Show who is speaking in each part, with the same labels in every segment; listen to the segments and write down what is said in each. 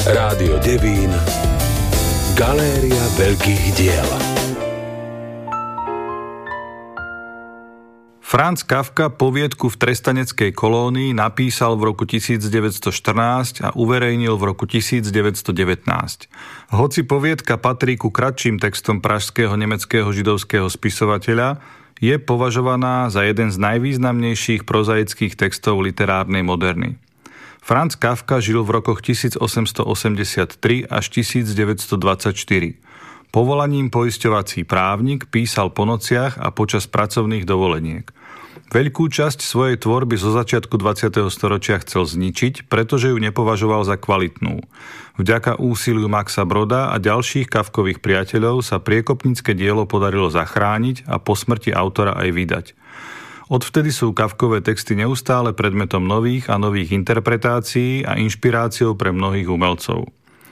Speaker 1: Rádio Devín, Galéria veľkých diel.
Speaker 2: Franz Kafka poviedku v trestaneckej kolónii napísal v roku 1914 a uverejnil v roku 1919. Hoci poviedka patrí ku kratším textom pražského nemeckého židovského spisovateľa, je považovaná za jeden z najvýznamnejších prozaických textov literárnej moderny. Franz Kafka žil v rokoch 1883 až 1924. Povolaním poisťovací právnik písal po nociach a počas pracovných dovoleniek. Veľkú časť svojej tvorby zo začiatku 20. storočia chcel zničiť, pretože ju nepovažoval za kvalitnú. Vďaka úsiliu Maxa Broda a ďalších Kafkových priateľov sa priekopnícke dielo podarilo zachrániť a po smrti autora aj vydať. Odvtedy sú Kafkové texty neustále predmetom nových a nových interpretácií a inšpiráciou pre mnohých umelcov.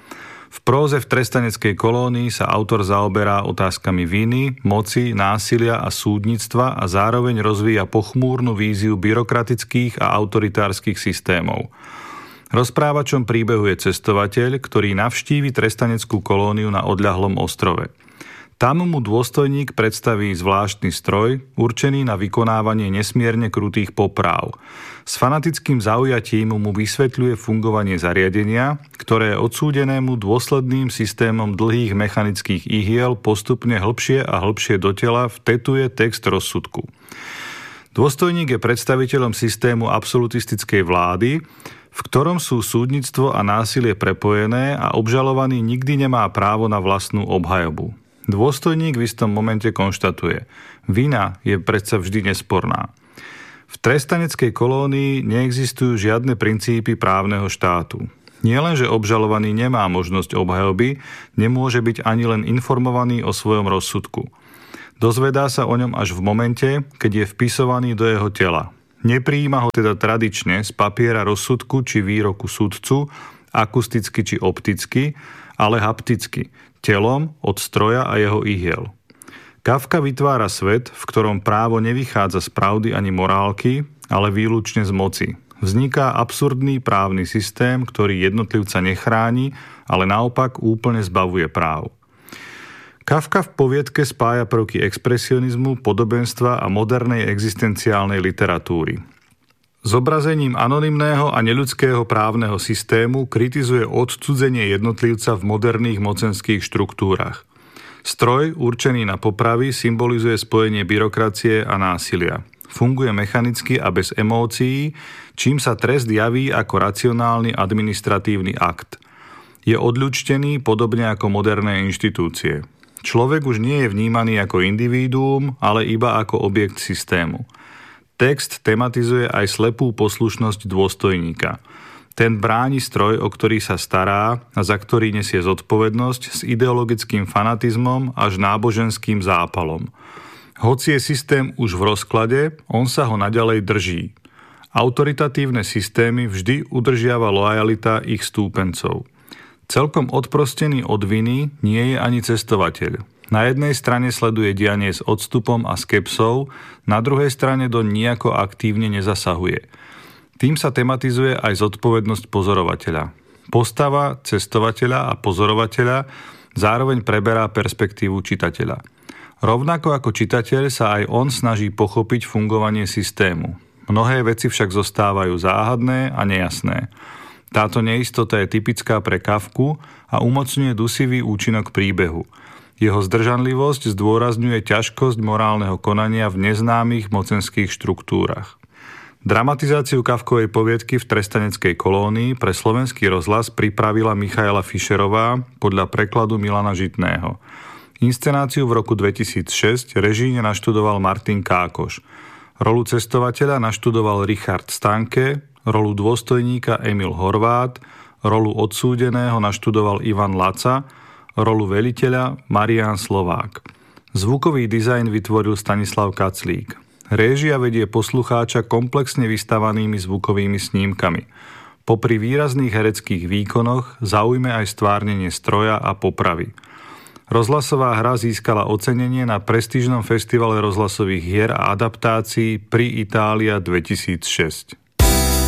Speaker 2: V próze v trestaneckej kolónii sa autor zaoberá otázkami viny, moci, násilia a súdnictva a zároveň rozvíja pochmúrnu víziu byrokratických a autoritárskych systémov. Rozprávačom príbehu je cestovateľ, ktorý navštívi trestaneckú kolóniu na odľahlom ostrove. Tam mu dôstojník predstaví zvláštny stroj, určený na vykonávanie nesmierne krutých popráv. S fanatickým zaujatím mu vysvetľuje fungovanie zariadenia, ktoré odsúdenému dôsledným systémom dlhých mechanických ihiel postupne hlbšie a hlbšie do tela vtetuje text rozsudku. Dôstojník je predstaviteľom systému absolutistickej vlády, v ktorom sú súdnictvo a násilie prepojené a obžalovaný nikdy nemá právo na vlastnú obhajobu. Dôstojník v istom momente konštatuje: vina je predsa vždy nesporná. V trestaneckej kolónii neexistujú žiadne princípy právneho štátu. Nielenže obžalovaný nemá možnosť obhajoby, nemôže byť ani len informovaný o svojom rozsudku. Dozvedá sa o ňom až v momente, keď je vpisovaný do jeho tela. Neprijíma ho teda tradične z papiera rozsudku či výroku sudcu, akusticky či opticky, ale hapticky, telom od stroja a jeho ihiel. Kafka vytvára svet, v ktorom právo nevychádza z pravdy ani morálky, ale výlučne z moci. Vzniká absurdný právny systém, ktorý jednotlivca nechráni, ale naopak úplne zbavuje práv. Kafka v poviedke spája prvky expresionizmu, podobenstva a modernej existenciálnej literatúry. Zobrazením anonymného a neľudského právneho systému kritizuje odcudzenie jednotlivca v moderných mocenských štruktúrach. Stroj, určený na popravy, symbolizuje spojenie byrokracie a násilia. Funguje mechanicky a bez emócií, čím sa trest javí ako racionálny administratívny akt. Je odľučtený podobne ako moderné inštitúcie. Človek už nie je vnímaný ako individuum, ale iba ako objekt systému. Text tematizuje aj slepú poslušnosť dôstojníka. Ten bráni stroj, o ktorý sa stará a za ktorý nesie zodpovednosť s ideologickým fanatizmom až náboženským zápalom. Hoci je systém už v rozklade, on sa ho naďalej drží. Autoritatívne systémy vždy udržiava loajalita ich stúpencov. Celkom odprostený od viny nie je ani cestovateľ. Na jednej strane sleduje dianie s odstupom a skepsou, na druhej strane do nijako aktívne nezasahuje. Tým sa tematizuje aj zodpovednosť pozorovateľa. Postava cestovateľa a pozorovateľa zároveň preberá perspektívu čitateľa. Rovnako ako čitateľ sa aj on snaží pochopiť fungovanie systému. Mnohé veci však zostávajú záhadné a nejasné. Táto neistota je typická pre Kafku a umocňuje dusivý účinok príbehu. Jeho zdržanlivosť zdôrazňuje ťažkosť morálneho konania v neznámych mocenských štruktúrach. Dramatizáciu Kafkovej poviedky v trestaneckej kolónii pre Slovenský rozhlas pripravila Michaela Fischerová podľa prekladu Milana Žitného. Inscenáciu v roku 2006 režíne naštudoval Martin Kákoš. Rolu cestovateľa naštudoval Richard Stanke, rolu dôstojníka Emil Horvát, rolu odsúdeného naštudoval Ivan Laca, rolu veliteľa Marián Slovák. Zvukový dizajn vytvoril Stanislav Kaclík. Réžia vedie poslucháča komplexne vystavanými zvukovými snímkami. Popri výrazných hereckých výkonoch zaujme aj stvárnenie stroja a popravy. Rozhlasová hra získala ocenenie na prestížnom festivale rozhlasových hier a adaptácií Pri Italia 2006.